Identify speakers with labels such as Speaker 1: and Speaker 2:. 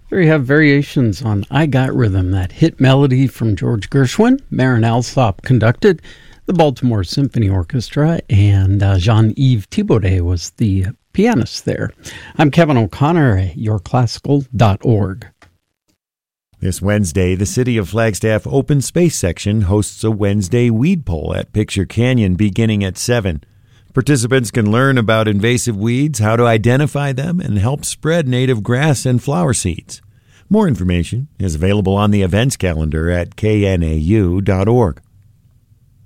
Speaker 1: There you have variations on I Got Rhythm, that hit melody from George Gershwin. Marin Alsop conducted the Baltimore Symphony Orchestra, and Jean-Yves Thibaudet was the pianist there. I'm Kevin O'Connor at yourclassical.org.
Speaker 2: This Wednesday, the City of Flagstaff Open Space Section hosts a Wednesday weed poll at Picture Canyon beginning at 7. Participants can learn about invasive weeds, how to identify them, and help spread native grass and flower seeds. More information is available on the events calendar at knau.org.